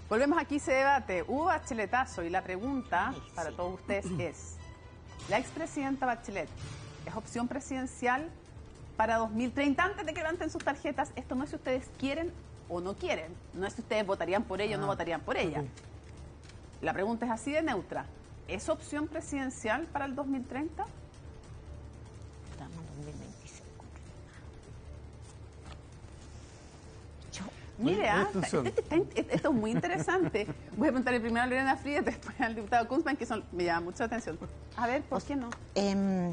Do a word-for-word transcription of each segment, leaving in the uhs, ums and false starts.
Volvemos aquí, se debate. Hubo bacheletazo y la pregunta para todos ustedes es, ¿la expresidenta Bachelet es opción presidencial para dos mil treinta? Antes de que levanten sus tarjetas, esto no es si ustedes quieren o no quieren, no es si ustedes votarían por ella ah, o no votarían por ella. Okay. La pregunta es así de neutra. ¿Es opción presidencial para el dos mil treinta? Estamos en dos mil veinticinco. Mire, ah, esto, esto es muy interesante. Voy a preguntarle primero a Lorena Frías, después al diputado Kunzman, que son, me llama mucho la atención. A ver, ¿por qué no? Eh,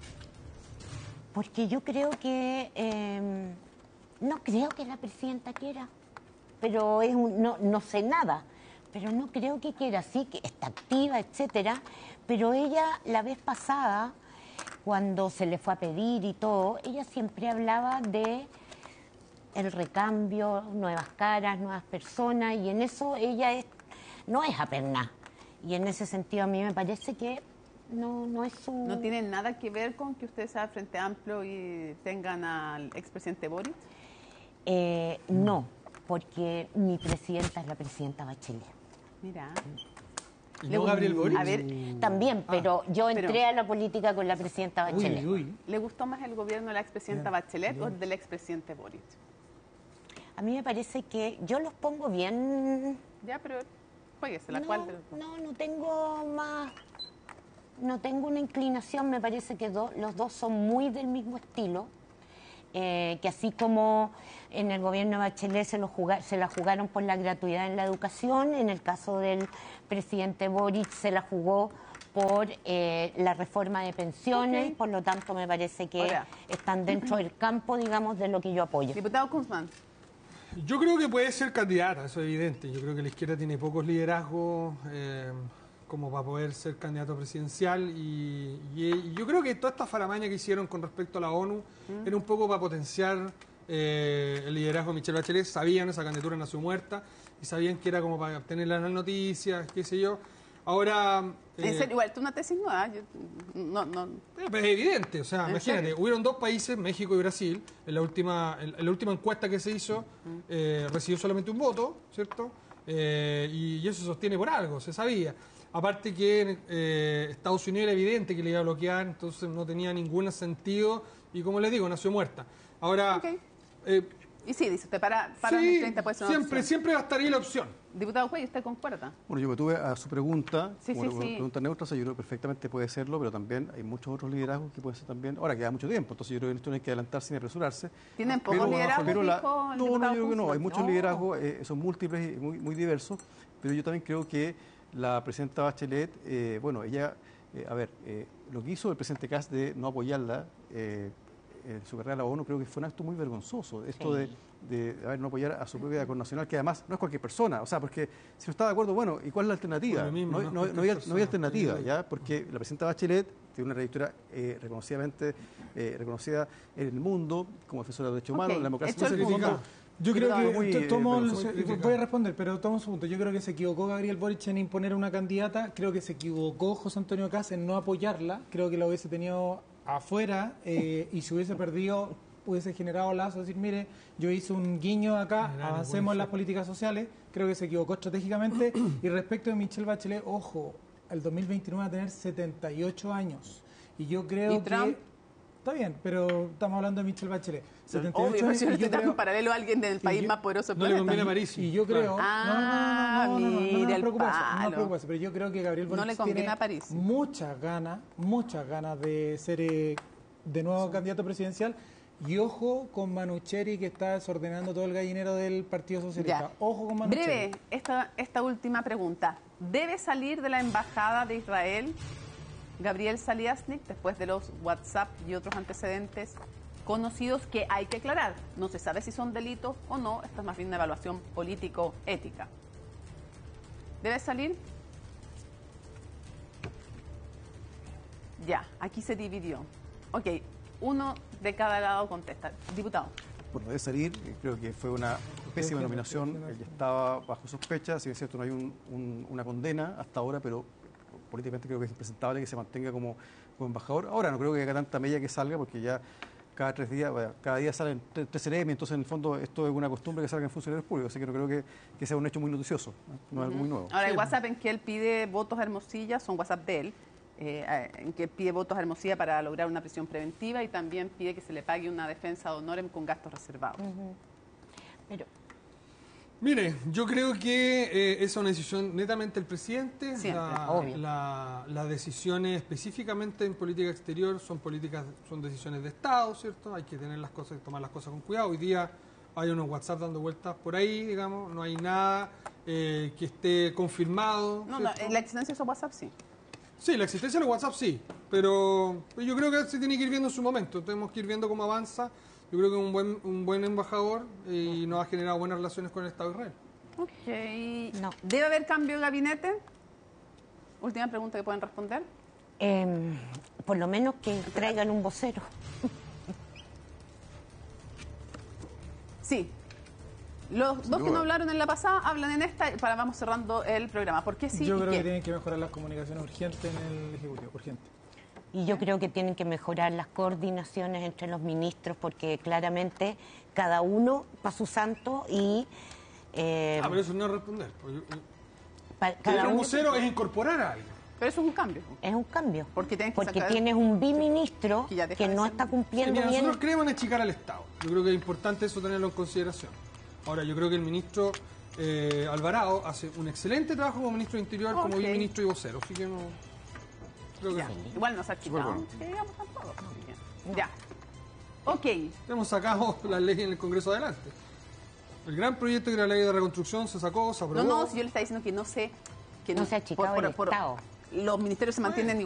porque yo creo que... Eh, no creo que la presidenta quiera, pero es un, no, no sé nada. Pero no creo que quiera, sí, que está activa, etcétera. Pero ella, la vez pasada, cuando se le fue a pedir y todo, ella siempre hablaba de el recambio, nuevas caras, nuevas personas, y en eso ella es, no es aperná. Y en ese sentido a mí me parece que no, no es su... ¿No tiene nada que ver con que usted sea Frente Amplio y tengan al expresidente Boric? Eh, no, porque mi presidenta es la presidenta Bachelet. Mira... ¿Y no Gabriel Boric? A ver, también, pero ah, yo entré pero, a la política con la presidenta Bachelet. Uy, uy. ¿Le gustó más el gobierno de la expresidenta bien, Bachelet bien. o del expresidente Boric? A mí me parece que yo los pongo bien... Ya, pero jueguese la no, cual... De... No, no tengo más... No tengo una inclinación, me parece que do, los dos son muy del mismo estilo. Eh, que así como en el gobierno de Bachelet se, lo jugar, se la jugaron por la gratuidad en la educación, en el caso del presidente Boric se la jugó por eh, la reforma de pensiones, okay. Por lo tanto me parece que Hola. están dentro del campo, digamos, de lo que yo apoyo. Diputado Kunzman. Yo creo que puede ser candidata, eso es evidente. Yo creo que la izquierda tiene pocos liderazgos eh, como para poder ser candidato presidencial y, y, y yo creo que toda esta faramaña que hicieron con respecto a la ONU mm. era un poco para potenciar eh, el liderazgo de Michelle Bachelet. Sabían esa candidatura nació muerta y sabían que era como para obtener las noticias, qué sé yo. Ahora... Eh, ¿En serio? Igual, tú una tesis nueva. Yo, no, no. Pero es evidente, o sea, imagínate, serio? hubieron dos países, México y Brasil, en la última, en, en la última encuesta que se hizo, mm. eh, recibió solamente un voto, ¿cierto? Eh, y, y eso se sostiene por algo, se sabía. Aparte que eh, Estados Unidos era evidente que le iba a bloquear, entonces no tenía ningún sentido, y como les digo, nació muerta. Ahora... Okay. Eh, y sí, dice usted, para, para sí, dos mil treinta puede ser una siempre, opción. siempre va a estar ahí la opción. Diputado Cuello, ¿usted concuerda? Bueno, yo me tuve a su pregunta, sí, como sí, una sí. pregunta neutra, o sea, yo creo que perfectamente puede serlo, pero también hay muchos otros liderazgos que pueden ser también... Ahora queda mucho tiempo, entonces yo creo que esto no hay que adelantarse ni apresurarse. ¿Tienen pocos liderazgos, pero la, dijo el No, no, yo creo que no, hay muchos no. liderazgos, eh, son múltiples y muy, muy diversos, pero yo también creo que la presidenta Bachelet, eh, bueno, ella, eh, a ver, eh, lo que hizo el presidente Kast de no apoyarla, eh, en su carrera a la ONU, creo que fue un acto muy vergonzoso, esto sí. de, de a ver, no apoyar a su propia connacional, que además no es cualquier persona, o sea, porque si no está de acuerdo, bueno, ¿y cuál es la alternativa? Mismo, no, no, no, no, hay, no hay alternativa, ¿ya? Porque la presidenta Bachelet tiene una trayectoria eh, reconocidamente eh, reconocida en el mundo como defensora de derechos humanos, okay. la democracia. Hecho el punto. Yo creo que, muy, eh, tomo, muy voy a responder, pero tomo un segundo. Yo creo que se equivocó Gabriel Boric en imponer una candidata, creo que se equivocó José Antonio Kast en no apoyarla, creo que la hubiese tenido afuera eh, y si hubiese perdido hubiese generado lazos, decir, mire, yo hice un guiño acá, General, avancemos en las políticas sociales, creo que se equivocó estratégicamente. Y respecto de Michelle Bachelet, ojo, el dos mil veintinueve va a tener setenta y ocho años, y yo creo ¿Y Trump? que... Está bien, pero estamos hablando de Michelle Bachelet. setenta y ocho Obvio, años, yo no y yo estoy creo, un paralelo a alguien del país yo, más poderoso del no planeta. le conviene a París. Y yo creo... Ah, no, no, no, no, no, no, no, no, no, mira no el preocuparse, no palo. preocuparse, pero yo creo que Gabriel Boric No le conviene tiene a París. muchas ganas, muchas ganas de ser eh, de nuevo sí. candidato presidencial. Y ojo con Manucheri, que está desordenando todo el gallinero del Partido Socialista. Ya. Ojo con Manucheri. Breve, esta, esta última pregunta. ¿Debe salir de la Embajada de Israel Gabriel Saliasnik después de los WhatsApp y otros antecedentes conocidos que hay que aclarar? No se sabe si son delitos o no. Esta es más bien una evaluación político-ética. ¿Debe salir? Ya, aquí se dividió. Ok, uno de cada lado contesta. Diputado. Bueno, debe salir, creo que fue una pésima nominación, él ya estaba bajo sospecha, si bien es cierto no hay un, un, una condena hasta ahora, pero políticamente creo que es impresentable que se mantenga como, como embajador. Ahora no creo que haga tanta mella que salga, porque ya cada tres días, bueno, cada día salen tres, tres C R M, entonces en el fondo esto es una costumbre que salgan funcionarios públicos, así que no creo que, que sea un hecho muy noticioso, ¿no? No es algo muy nuevo. Ahora, el WhatsApp en que él pide votos a Hermosilla, son WhatsApp de él, eh, en que pide votos a Hermosilla para lograr una prisión preventiva y también pide que se le pague una defensa de honor con gastos reservados. Ujú. Pero Mire, yo creo que eh, esa es una decisión netamente del presidente. Siempre, La- obvio. la- las decisiones específicamente en política exterior son políticas, son decisiones de Estado, ¿cierto? Hay que tener las cosas, tomar las cosas con cuidado. Hoy día hay unos WhatsApp dando vueltas por ahí, digamos, no hay nada eh, que esté confirmado. No, no, ¿cierto? en la existencia de esos WhatsApp sí. Sí, la existencia de los WhatsApp sí, pero yo creo que se tiene que ir viendo en su momento. Tenemos que ir viendo cómo avanza. Yo creo que es un buen, un buen embajador eh, y nos ha generado buenas relaciones con el Estado de Israel. Ok. No. ¿Debe haber cambio de gabinete? Última pregunta que pueden responder. em, por lo menos que traigan un vocero. Sí. Los dos que duda. no hablaron en la pasada hablan en esta y para vamos cerrando el programa. ¿Por qué sí Yo y creo qué? que tienen que mejorar las comunicaciones urgentes en el Ejecutivo, urgente. Y yo creo que tienen que mejorar las coordinaciones entre los ministros porque claramente cada uno para su santo y eh, Ah, pero eso no es responder. Pues yo- yo- pa- Que cada el uno vocero es incorporar a alguien. Pero eso es un cambio. es un cambio. Porque tienes que Porque sacar- tienes un biministro Que ya deja que de no ser- está Sí, cumpliendo mira, bien. nosotros queremos achicar al Estado. Yo creo que es importante eso tenerlo en consideración. Ahora, yo creo que el ministro eh, Alvarado hace un excelente trabajo como ministro de Interior, como Ok. biministro y vocero. Así que no. Creo que Ya. sí. Igual no se ha quitado. bueno. Que digamos tampoco. Así que- Ya. Ok. Hemos sacado la ley en el Congreso adelante. El gran proyecto que era la ley de reconstrucción se sacó, se No, aprobó. no, si yo le estaba diciendo que no sé... Que No se ha achicado el Estado. Los ministerios se mantienen igual.